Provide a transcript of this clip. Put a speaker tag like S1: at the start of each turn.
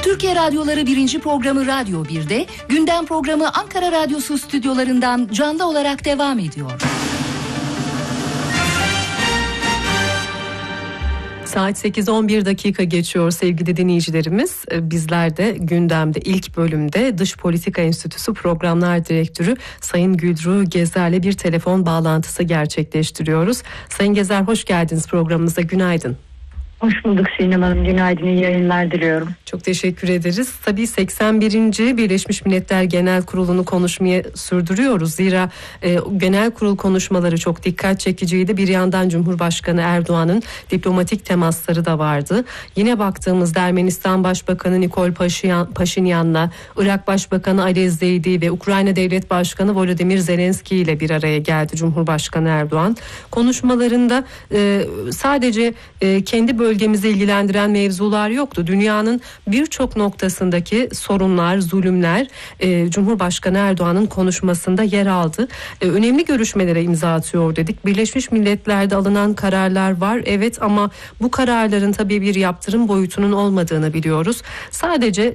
S1: Türkiye Radyoları 1. programı Radyo 1'de, gündem programı Ankara Radyosu stüdyolarından canlı olarak devam ediyor.
S2: Saat 8:11 dakika geçiyor sevgili dinleyicilerimiz. Bizler de gündemde ilk bölümde Dış Politika Enstitüsü Programlar Direktörü Sayın Gülru Gezer'le bir telefon bağlantısı gerçekleştiriyoruz. Sayın Gezer, hoş geldiniz programımıza. Günaydın.
S3: Hoş bulduk Sinem Hanım. Günaydın, iyi yayınlar diliyorum.
S2: Çok teşekkür ederiz. Tabii 81. Birleşmiş Milletler Genel Kurulu'nu konuşmaya sürdürüyoruz. Zira genel kurul konuşmaları çok dikkat çekiciydi. Bir yandan Cumhurbaşkanı Erdoğan'ın diplomatik temasları da vardı. Yine baktığımızda Ermenistan Başbakanı Nikol Paşinyan'la Irak Başbakanı Ali Zeydi ve Ukrayna Devlet Başkanı Volodymyr Zelenski ile bir araya geldi Cumhurbaşkanı Erdoğan. Konuşmalarında sadece kendi bölgemizi ilgilendiren mevzular yoktu. Dünyanın birçok noktasındaki sorunlar, zulümler Cumhurbaşkanı Erdoğan'ın konuşmasında yer aldı. Önemli görüşmelere imza atıyor dedik. Birleşmiş Milletler'de alınan kararlar var. Evet, ama bu kararların tabii bir yaptırım boyutunun olmadığını biliyoruz. Sadece